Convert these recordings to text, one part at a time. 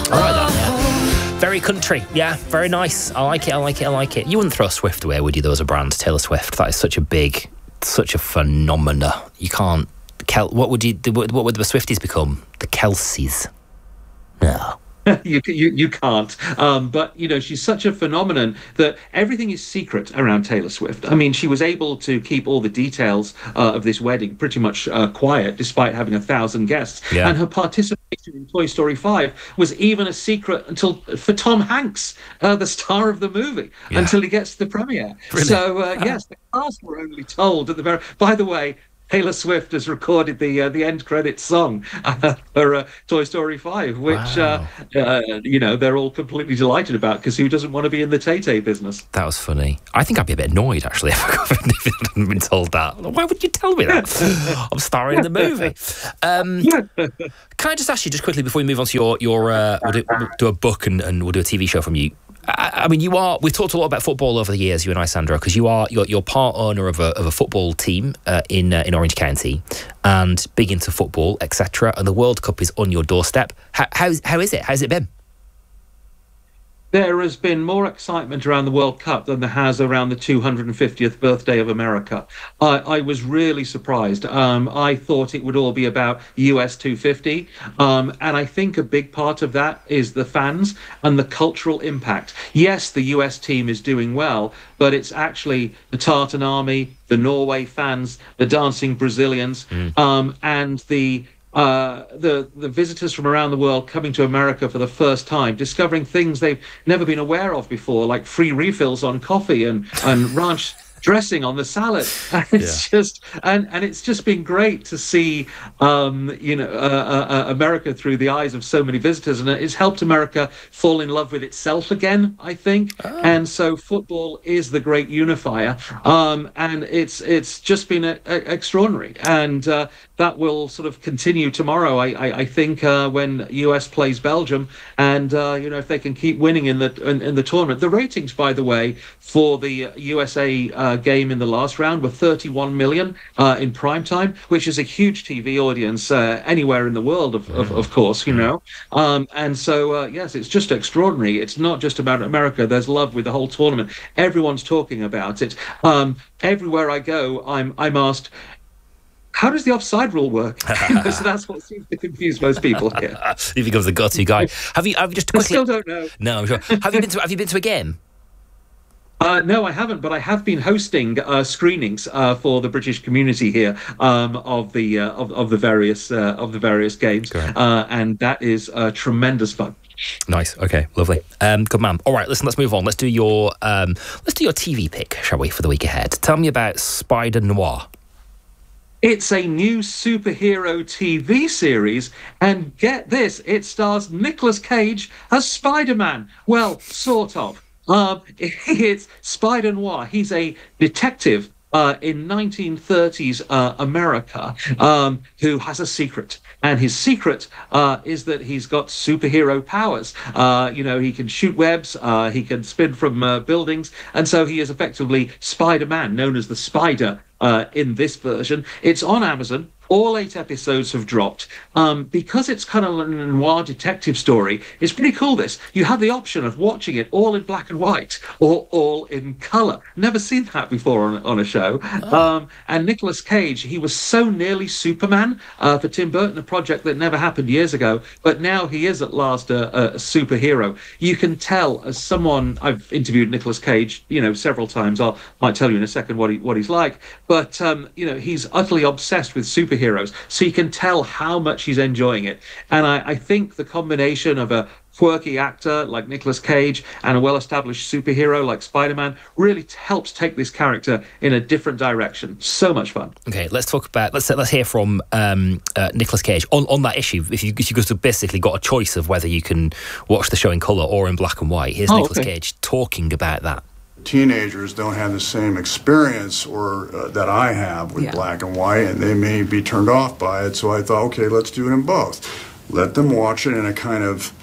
I like that, yeah. Very country, yeah, very nice. I like it. You wouldn't throw Swift away, would you, though, as a brand, Taylor Swift? That is such a phenomena. You can't... What would the Swifties become? The Kelseys? No. You can't. But, she's such a phenomenon that everything is secret around Taylor Swift. I mean, she was able to keep all the details of this wedding pretty much quiet, despite having 1,000 guests. Yeah. And her participation in Toy Story 5 was even a secret for Tom Hanks, the star of the movie, until he gets to the premiere. Really? So, yes, the cast were only told at the very... By the way, Taylor Swift has recorded the end credits song for Toy Story 5, which they're all completely delighted about, because who doesn't want to be in the Tay-Tay business? That was funny. I think I'd be a bit annoyed, actually, if I hadn't been told that. Why would you tell me that? I'm starring in the movie. Can I just ask you, just quickly, before we move on to your we'll do a book and we'll do a TV show from you. I mean, we've talked a lot about football over the years, you and I, Sandra, because you're part owner of a football team in Orange County, and big into football, etc. And the World Cup is on your doorstep. How is it? How's it been? There has been more excitement around the World Cup than there has around the 250th birthday of America. I was really surprised. I thought it would all be about US 250. And I think a big part of that is the fans and the cultural impact. Yes, the US team is doing well, but it's actually the Tartan Army, the Norway fans, the dancing Brazilians, and the visitors from around the world coming to America for the first time, discovering things they've never been aware of before, like free refills on coffee and ranch dressing on the salad. And it's just been great to see America through the eyes of so many visitors, and it's helped America fall in love with itself again, I think. And so football is the great unifier, and it's just been extraordinary, and that will sort of continue tomorrow, I think, when US plays Belgium, and if they can keep winning in the tournament. The ratings, by the way, for the USA game in the last round were 31 million in prime time, which is a huge TV audience anywhere in the world, of course, and so yes, it's just extraordinary. It's not just about America. There's love with the whole tournament. Everyone's talking about it. Everywhere I go, I'm asked, how does the offside rule work? So that's what seems to confuse most people here. He becomes the go-to guy. Have you just quickly... I still don't know. No, I'm sure. Have you been to a game? No, I haven't, but I have been hosting screenings for the British community here of the various games, and that is tremendous fun. Nice. Okay. Lovely. Good man. All right. Listen. Let's move on. Let's do your TV pick, shall we, for the week ahead? Tell me about Spider-Noir. It's a new superhero TV series, and get this, it stars Nicolas Cage as Spider-Man. Well, sort of. It's Spider-Noir. He's a detective in 1930s America who has a secret. And his secret is that he's got superhero powers. He can shoot webs, he can spin from buildings, and so he is effectively Spider-Man, known as the Spider in this version. It's on Amazon. All 8 episodes have dropped. Because it's kind of a noir detective story, it's pretty cool, this. You have the option of watching it all in black and white or all in colour. Never seen that before on a show. And Nicolas Cage, he was so nearly Superman for Tim Burton, a project that never happened years ago, but now he is at last a superhero. You can tell, as someone, I've interviewed Nicolas Cage, several times. Might tell you in a second what he's like, but he's utterly obsessed with superheroes. So you can tell how much he's enjoying it. And I think the combination of a quirky actor like Nicolas Cage and a well-established superhero like Spider-Man really helps take this character in a different direction. So much fun. Okay, let's hear from Nicolas Cage on that issue. If you basically got a choice of whether you can watch the show in colour or in black and white, here's Nicolas Cage talking about that. Teenagers don't have the same experience that I have with black and white, and they may be turned off by it. So I thought, okay, let's do it in both. Let them watch it in a kind of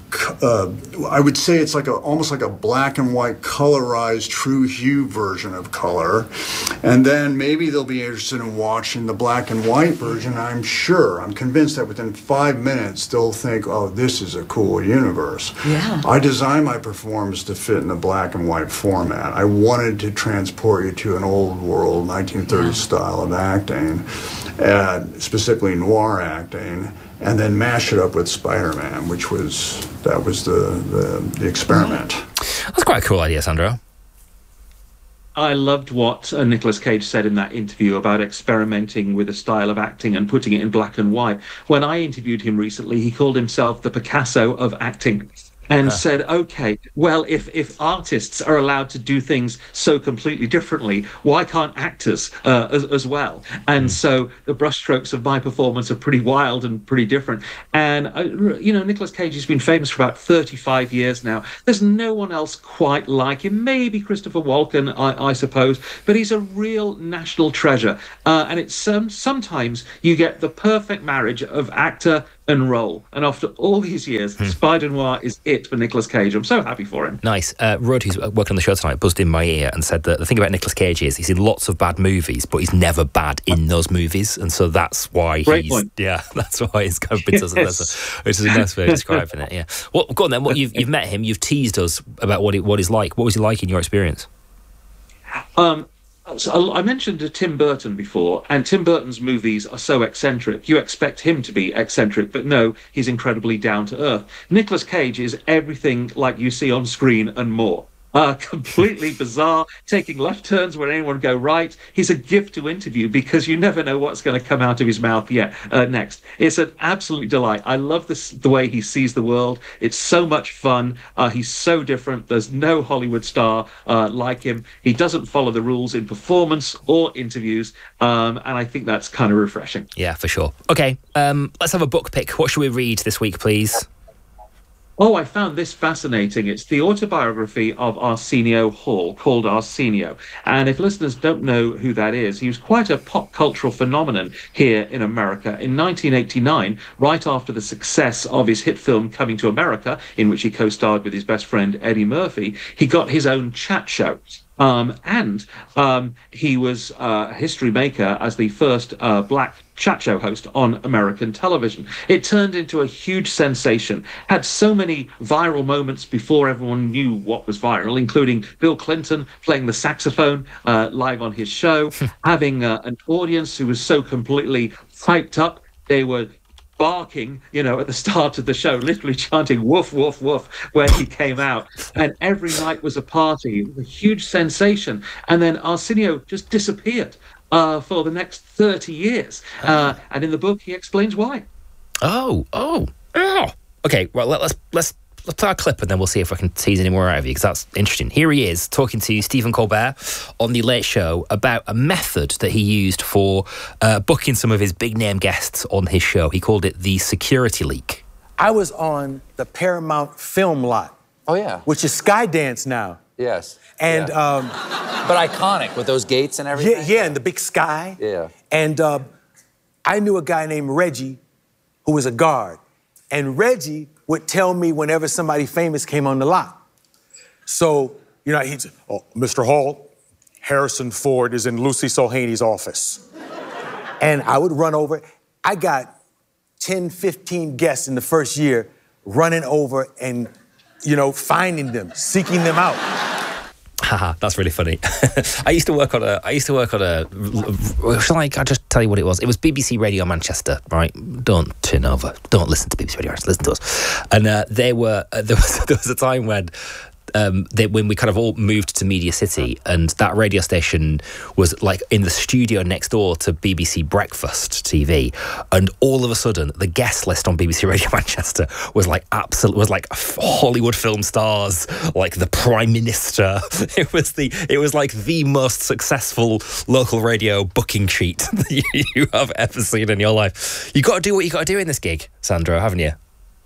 I would say it's like almost like a black and white colorized true hue version of color. And then maybe they'll be interested in watching the black and white version. I'm convinced that within 5 minutes they'll think, oh, this is a cool universe. Yeah. I designed my performance to fit in the black and white format. I wanted to transport you to an old world 1930s style of acting, specifically noir acting, and then mash it up with Spider-Man, which was the experiment. That's quite a cool idea, Sandro. I loved what Nicolas Cage said in that interview about experimenting with a style of acting and putting it in black and white. When I interviewed him recently, he called himself the Picasso of acting. And said, okay, well, if artists are allowed to do things so completely differently, why can't actors as well? And so the brushstrokes of my performance are pretty wild and pretty different. And, Nicolas Cage has been famous for about 35 years now. There's no one else quite like him. Maybe Christopher Walken, I suppose, but he's a real national treasure. And it's sometimes you get the perfect marriage of actor and role. And after all these years, Spider-Noir is it for Nicolas Cage. I'm so happy for him. Nice. Rudd, who's working on the show tonight, buzzed in my ear and said that the thing about Nicolas Cage is he's in lots of bad movies, but he's never bad in those movies. And so that's why that's why he's kind of been so successful, which is a nice way of describing it, yeah. Well, go on then. You've met him, you've teased us about what he's like. What was he like in your experience? So I mentioned Tim Burton before, and Tim Burton's movies are so eccentric. You expect him to be eccentric, but no, he's incredibly down to earth. Nicolas Cage is everything like you see on screen and more. Completely bizarre, taking left turns where anyone go right. He's a gift to interview because you never know what's going to come out of his mouth next. It's an absolute delight. I love the way he sees the world. It's so much fun. He's so different. There's no Hollywood star like him. He doesn't follow the rules in performance or interviews, and I think that's kind of refreshing. Yeah, for sure. Okay, let's have a book pick. What should we read this week, please? Oh, I found this fascinating. It's the autobiography of Arsenio Hall, called Arsenio. And if listeners don't know who that is, he was quite a pop cultural phenomenon here in America. In 1989, right after the success of his hit film Coming to America, in which he co-starred with his best friend Eddie Murphy, he got his own chat show. And he was a history maker as the first black chat show host on American television. It turned into a huge sensation, had so many viral moments before everyone knew what was viral, including Bill Clinton playing the saxophone live on his show, having an audience who was so completely hyped up, they were barking, at the start of the show, literally chanting woof, woof, woof when he came out. And every night was a party, a huge sensation. And then Arsenio just disappeared for the next 30 years. And in the book, he explains why. Oh. Okay, well, let's play a clip and then we'll see if I can tease any more out of you, because that's interesting. Here he is talking to Stephen Colbert on The Late Show about a method that he used for booking some of his big-name guests on his show. He called it the security leak. I was on the Paramount film lot. Oh, yeah. Which is Skydance now. Yes. And but iconic with those gates and everything. Yeah, and the big sky. Yeah. And I knew a guy named Reggie who was a guard. And Reggie would tell me whenever somebody famous came on the lot. So, he'd say, oh, Mr. Hall, Harrison Ford is in Lucy Sohaney's office. And I would run over. I got 10, 15 guests in the first year running over and, finding them, seeking them out. Haha, that's really funny. I used to work on a. Shall I just tell you what it was? It was BBC Radio Manchester, right? Don't turn over. Don't listen to BBC Radio Manchester. Listen to us. And there was a time when we kind of all moved to Media City, and that radio station was like in the studio next door to BBC Breakfast TV, and all of a sudden the guest list on BBC Radio Manchester was like Hollywood film stars, like the Prime Minister. It was like the most successful local radio booking sheet that you have ever seen in your life. You got to do what you got to do in this gig, Sandro, haven't you?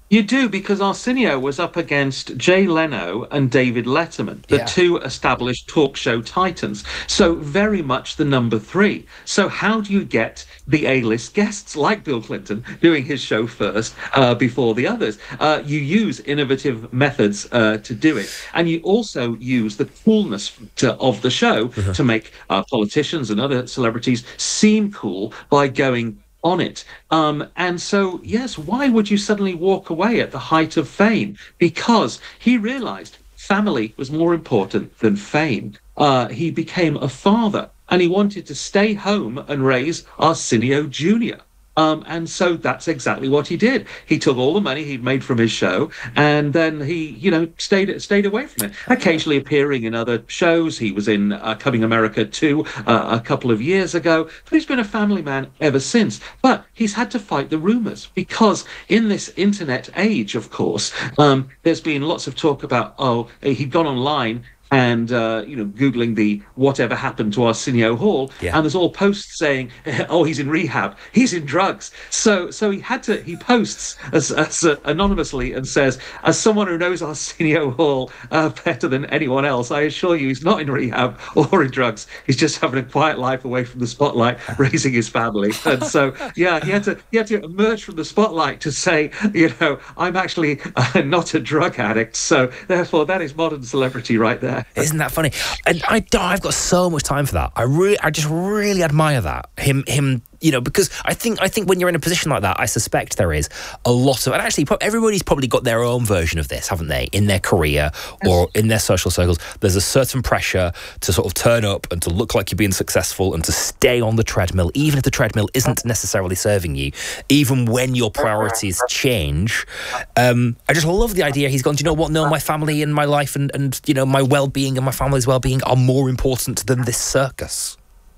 You do, because Arsenio was up against Jay Leno and David Letterman, the two established talk show titans. So very much the number three. So how do you get the A-list guests like Bill Clinton doing his show first before the others? You use innovative methods to do it. And you also use the coolness of the show to make politicians and other celebrities seem cool by going on it. And so, yes, why would you suddenly walk away at the height of fame? Because he realized family was more important than fame. He became a father and he wanted to stay home and raise Arsenio Jr. And so that's exactly what he did. He took all the money he'd made from his show, and then he, stayed away from it. Occasionally appearing in other shows. He was in Coming America 2 a couple of years ago, but he's been a family man ever since. But he's had to fight the rumors because in this internet age, of course, there's been lots of talk about, he'd gone online and, Googling the whatever happened to Arsenio Hall. Yeah. And there's all posts saying, he's in rehab, he's in drugs. So he posts as anonymously and says, as someone who knows Arsenio Hall better than anyone else, I assure you he's not in rehab or in drugs. He's just having a quiet life away from the spotlight, raising his family. And so, he had to emerge from the spotlight to say, I'm actually not a drug addict. So therefore, that is modern celebrity right there. Isn't that funny? And I've got so much time for that. I just really admire that. Him, because I think when you're in a position like that, I suspect there is a lot of, and actually everybody's probably got their own version of this, haven't they? In their career or in their social circles, there's a certain pressure to sort of turn up and to look like you're being successful and to stay on the treadmill, even if the treadmill isn't necessarily serving you, even when your priorities change. I just love the idea. He's gone, do you know what? No, my family and my life and my well-being and my family's well-being are more important than this circus.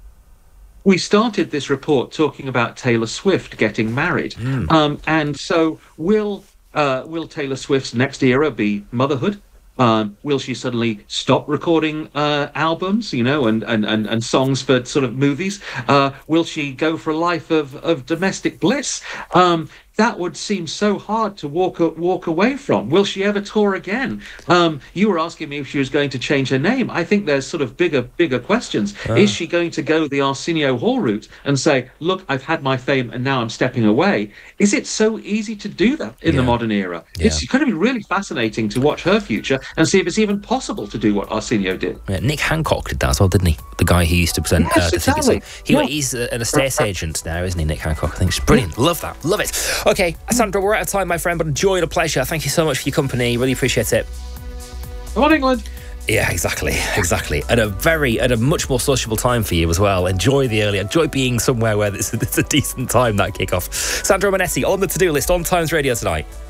We started this report talking about Taylor Swift getting married. And so will Taylor Swift's next era be motherhood? Will she suddenly stop recording albums, and songs for sort of movies? Will she go for a life of domestic bliss? That would seem so hard to walk away from. Will she ever tour again? You were asking me if she was going to change her name. I think there's sort of bigger questions. Is she going to go the Arsenio Hall route and say, look, I've had my fame and now I'm stepping away? Is it so easy to do that in the modern era? Yeah. It's going to be really fascinating to watch her future and see if it's even possible to do what Arsenio did. Yeah, Nick Hancock did that as well, didn't he? The guy who used to present the exactly. tickets. He's an estate agent now, isn't he, Nick Hancock? I think it's brilliant. Love that. Love it. Okay, Sandro, we're out of time, my friend, but a joy and a pleasure. Thank you so much for your company. Really appreciate it. Come on, England. Yeah, exactly. At a much more sociable time for you as well. Enjoy being somewhere where it's a decent time, that kickoff. Sandro Manetti on the to-do list on Times Radio tonight.